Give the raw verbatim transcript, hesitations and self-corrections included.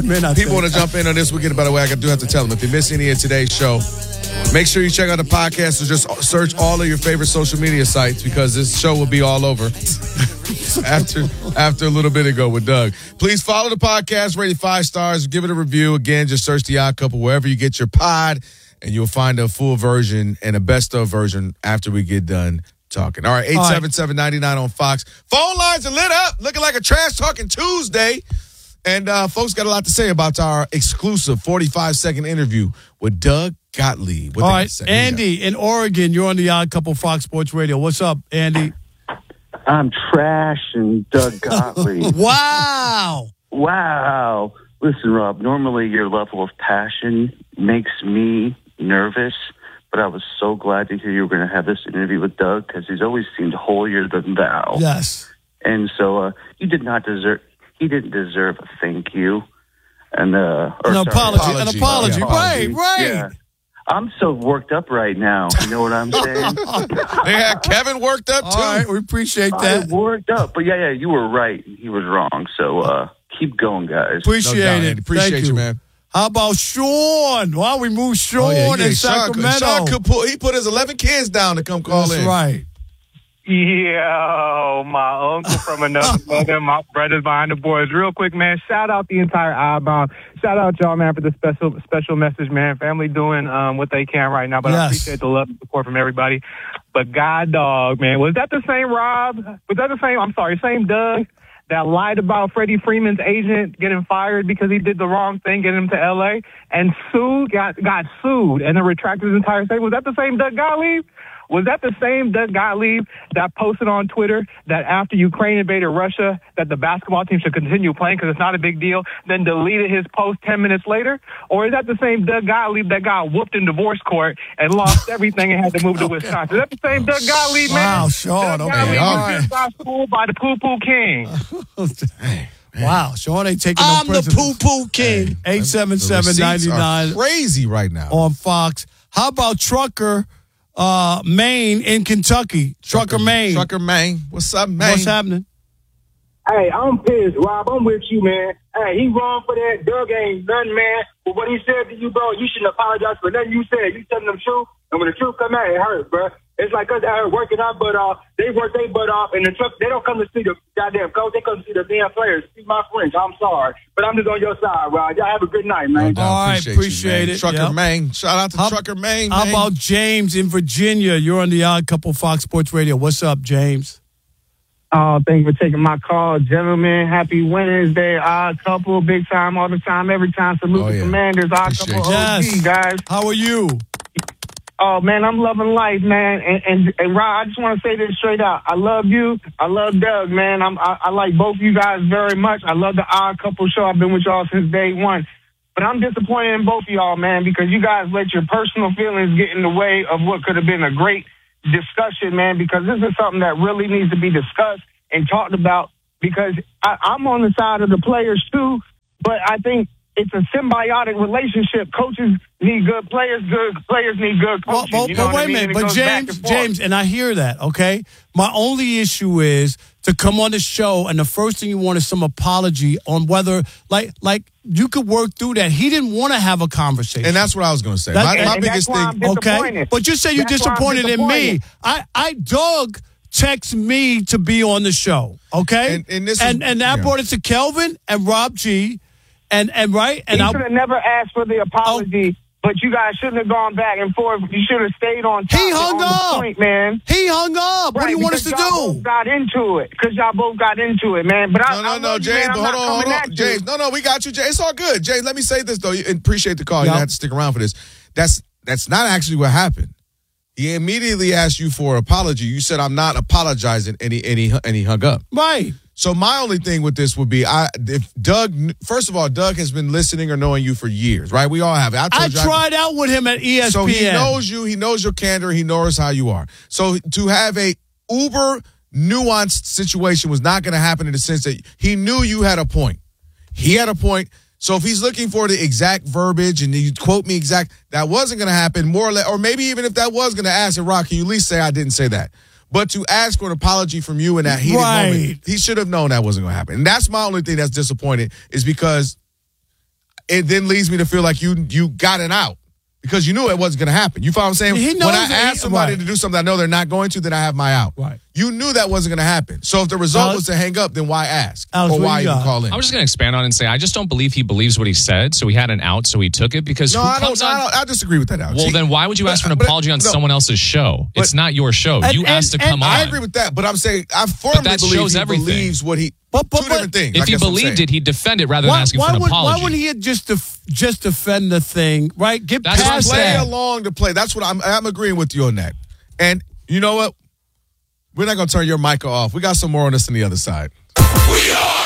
People want to jump in on this weekend. By the way, I do have to tell them, if you miss any of today's show, make sure you check out the podcast or just search all of your favorite social media sites because this show will be all over after after a little bit ago with Doug. Please follow the podcast, rate it five stars, give it a review. Again, just search The Odd Couple wherever you get your pod, and you'll find a full version and a best of version after we get done talking. All right, eight seven seven, nine nine on Fox. Phone lines are lit up, looking like a Trash Talking Tuesday. And uh, folks got a lot to say about our exclusive forty-five second interview with Doug Gottlieb. What All right, Andy in Oregon, you're on The Odd Couple Fox Sports Radio. What's up, Andy? I'm trash and Doug Gottlieb. Wow. Wow. Listen, Rob, normally your level of passion makes me nervous, but I was so glad to hear you were going to have this interview with Doug because he's always seemed holier than thou. Yes. And so uh, you did not deserve, he didn't deserve a thank you. And, uh, or, an, sorry, apology, apology. an apology. Yeah, Right, right. Yeah. I'm so worked up right now. You know what I'm saying? They had Kevin worked up, too. All right, we appreciate that. I worked up. But, yeah, yeah, you were right. He was wrong. So uh, keep going, guys. Appreciate no doubt, it. Andy. Appreciate Thank you, man. How about Sean? Why don't we move Sean Oh, yeah, yeah. in Sean, Sacramento? Sean could pull, he put his eleven kids down to come call That's in. right. Yo, my uncle from another mother, my brothers behind the boards. Real quick, man, shout out the entire Outbound. Shout out y'all, man, for the special special message, man. Family doing um, what they can right now, but Yes. I appreciate the love and support from everybody. But God dog, man, was that the same Rob? Was that the same, I'm sorry, same Doug that lied about Freddie Freeman's agent getting fired because he did the wrong thing, getting him to L A, and sued, got, got sued, and then retracted his entire statement? Was that the same Doug Gottlieb? Was that the same Doug Gottlieb that posted on Twitter that after Ukraine invaded Russia, that the basketball team should continue playing because it's not a big deal, then deleted his post ten minutes later? Or is that the same Doug Gottlieb that got whooped in divorce court and lost everything and had to move to Wisconsin? Is that the same Doug Gottlieb, man? Wow, Sean. Doug Okay, Gottlieb all was right. just got schooled by the poo-poo king. Wow, Sean ain't taking I'm no the prisoners. poo-poo king. eight seven seven, The nine receipts are nine crazy right now. on Fox. How about Trucker uh, Maine in Kentucky? Trucker, Maine. Trucker Maine. What's up, Maine? What's happening? Hey, I'm pissed, Rob. I'm with you, man. Hey, he wrong for that. Doug ain't nothing, man. But what he said to you, bro, you shouldn't apologize for nothing you said. You telling them truth, and when the truth come out, it hurts, bro. It's like us out here working our butt off. They work their butt off, and the truck, they don't come to see the goddamn coach. They come to see the damn players. See my French. I'm sorry. But I'm just on your side, Rob. Y'all have a good night, man. No doubt. All right, appreciate, appreciate you, man. it. Trucker Yep. Maine. Shout out to How- Trucker Maine. How Maine. about James in Virginia? You're on The Odd Couple Fox Sports Radio. What's up, James? Oh, thank you for taking my call, gentlemen. Happy Wednesday. Odd Couple, big time, all the time, every time. Salute Oh, the yeah. Commanders. Odd Appreciate Couple you. O G, Yes. guys. How are you? Oh, man, I'm loving life, man. And, and, and Rob, I just want to say this straight out. I love you. I love Doug, man. I'm, I, I like both of you guys very much. I love the Odd Couple show. I've been with y'all since day one. But I'm disappointed in both of y'all, man, because you guys let your personal feelings get in the way of what could have been a great discussion, man, because this is something that really needs to be discussed and talked about, because I, I'm on the side of the players, too, but I think it's a symbiotic relationship. Coaches need good players. Good players need good Well, coaches. well, you know but what wait I a mean? minute. And it But goes back James, and forth. James, and I hear that, okay? My only issue is to come on the show and the first thing you want is some apology on whether, like, like you could work through that. He didn't want to have a conversation. And that's what I was going to say. That- my and- my and biggest that's why thing. I'm okay? disappointed. But you say you're That's why I'm disappointed in me. disappointed. I, I, Doug texts me to be on the show, okay? And- and this and, is- and that yeah. brought it to Kelvin and Rob G. And, and right? And he I, should have never asked for the apology, but you guys shouldn't have gone back and forth. You should have stayed on top. He hung on the up. point, man. he hung up. What do you Right, want us to because y'all do? both got into it because y'all both got into it, man. But I, No, no, I no, love you, James. man. I'm Hold not on, hold coming on. at you. James, no, no, we got you, James. It's all good. James, let me say this, though. And appreciate the call. You Yep. don't have to stick around for this. That's that's not actually what happened. He immediately asked you for an apology. You said, I'm not apologizing, and he, and he, and he hung up. Right. So my only thing with this would be, I if Doug, first of all, Doug has been listening or knowing you for years, right? We all have. I, I told you tried out with him at E S P N. So he knows you. He knows your candor. He knows how you are. So to have a uber nuanced situation was not going to happen in the sense that he knew you had a point. He had a point. So if he's looking for the exact verbiage and you quote me exact, that wasn't going to happen more or less. Or maybe even if that was going to ask him, Rock, can you at least say I didn't say that? But to ask for an apology from you in that heated Right. moment, he should have known that wasn't going to happen. And that's my only thing that's disappointing is because it then leads me to feel like you you got it out. Because you knew it wasn't going to happen. You follow what I'm saying? He knows when I that ask he- somebody right. to do something I know they're not going to, then I have my out. Right. You knew that wasn't going to happen. So if the result Alex- was to hang up, then why ask? Alex, or what why you even got? call in? I was just going to expand on it and say I just don't believe he believes what he said, so he had an out, so he took it. Because no, who I comes don't, on? I don't. I disagree with that, Alex. Well, He- then why would you ask for an but- apology on no, someone else's show? but- It's not your show. And- you asked and- to come and on. I agree with that, but I'm saying I firmly that believe shows he everything. believes what he. But- but- two but- different things. If I he guess what I'm believed saying. it, he'd defend it rather than Why, asking why for an would, apology. why wouldn't he just def- just defend the thing, right? Get That's past what I'm play that. along to play. That's what I'm. I'm agreeing with you on that. And you know what? We're not gonna turn your mic off. We got some more on this on the other side. We are